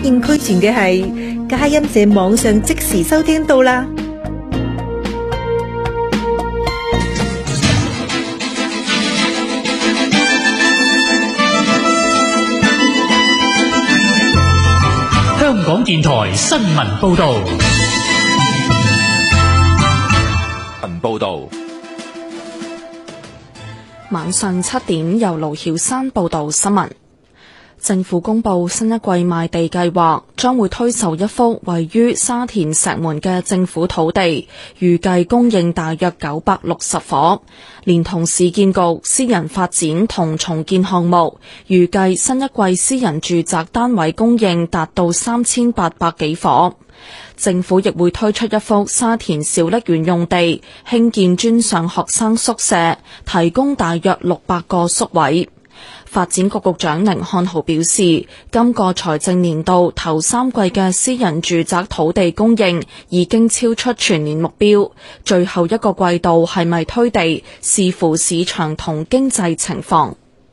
現俱全嘅係佳音社網上即時收聽到啦。 香港電台新聞報道。 晚上7點，由盧曉山報道新聞。政府公布新一季賣地計劃，將會推售一幅位於沙田石門嘅政府土地，預計供應大約960伙，連同市建局、私人發展同重建項目，預計新一季私人住宅單位供應達到3800幾伙。政府亦會推出一幅沙田小瀝源用地，興建專上學生宿舍，提供大約600個宿位。發展局局長甯漢豪表示，今個財政年度頭3季嘅私人住宅土地供應已經超出全年目標，最後一個季度係咪推地，視乎市場同經濟情況。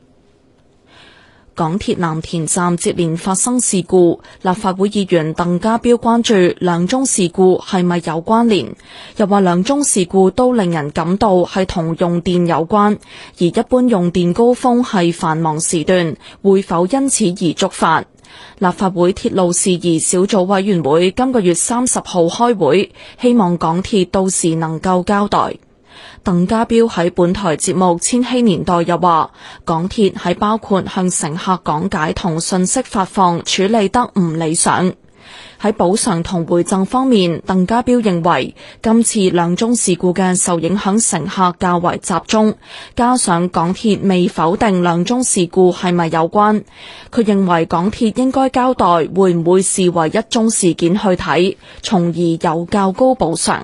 港鐵藍田站接連發生事故，立法會議員鄧家彪關注兩宗事故係咪有關聯，又話兩宗事故都令人感到係同用電有關，而一般用電高峰係繁忙時段，會否因此而觸發？立法會鐵路事宜小組委員會今個月30號開會，希望港鐵到時能夠交代。鄧家彪喺本台節目《千禧年代》又話，港鐵喺包括向乘客講解同信息發放處理得唔理想。喺補償同回贈方面，鄧家彪認為今次兩宗事故嘅受影響乘客較為集中，加上港鐵未否定兩宗事故係咪有關，佢認為港鐵應該交代會唔會視為一宗事件去睇，從而有較高補償。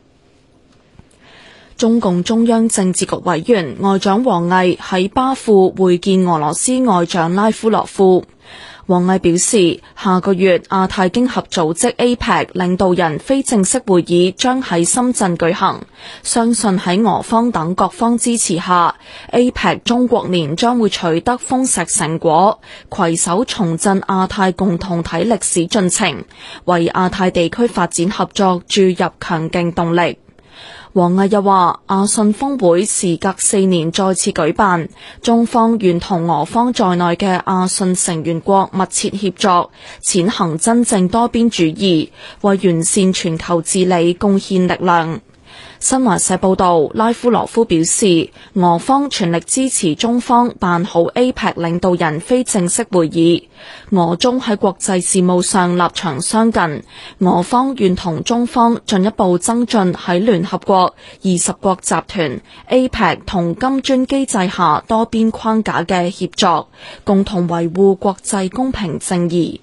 中共中央政治局委員外長王毅喺巴庫會見俄羅斯外長拉夫羅夫。王毅表示，下個月亞太經合組織 APEC 領導人非正式會議將喺深圳舉行，相信喺俄方等各方支持下， APEC 中國年將會取得豐碩成果，攜手重振亞太共同體歷史進程，為亞太地區發展合作注入強勁動力。王毅又話，亞信峰會時隔4年再次舉辦，中方願同俄方在內嘅亞信成員國密切協作，踐行真正多邊主義，為完善全球治理貢獻力量。新華社報道，拉夫羅夫表示，俄方全力支持中方辦好 APEC 領導人非正式會議，俄中喺國際事務上立場相近，俄方願同中方進一步增進喺聯合國、20國集團、APEC 同金磚機制下多邊框架嘅協作，共同維護國際公平正義。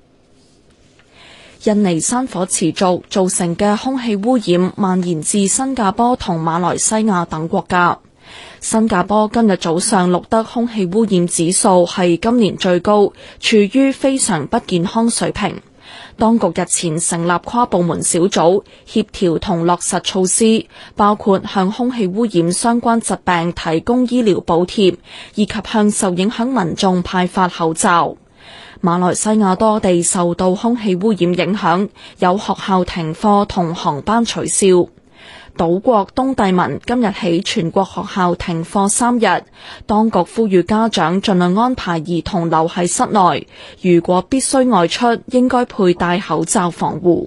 印尼山火持續造成嘅空氣污染蔓延至新加坡同馬來西亞等國家。新加坡今日早上錄得空氣污染指數係今年最高，處於非常不健康水平。當局日前成立跨部門小組，協調同落實措施，包括向空氣污染相關疾病提供醫療補貼，以及向受影響民眾派發口罩。馬來西亞多地受到空氣污染影響，有學校停課同航班取消。島國東帝汶今日起全國學校停課3日，當局呼籲家長盡量安排兒童留喺室內，如果必須外出，應該佩戴口罩防護。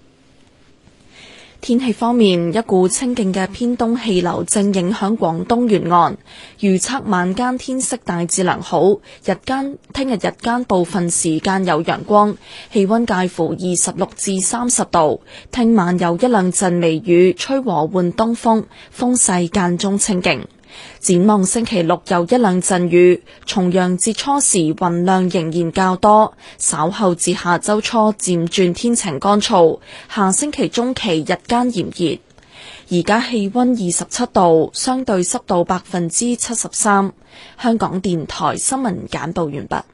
天氣方面，一股清勁嘅偏東氣流正影響廣東沿岸，預測晚間天色大致良好，聽日日間部分時間有陽光，氣溫介乎26至30度。聽晚有一兩陣微雨，吹和緩東風，風勢間中清勁。展望星期六有一兩陣雨，重陽節初時雲量仍然較多，稍後至下周初漸轉天晴乾燥，下星期中期日間炎熱。而家氣溫27度，相對濕度73%。香港電台新聞簡報完畢。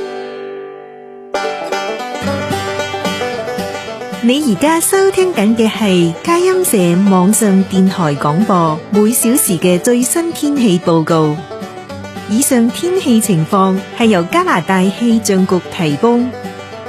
你而家收聽緊嘅係佳音社網上電台廣播，每小時嘅最新天氣報告。以上天氣情況係由加拿大氣象局提供。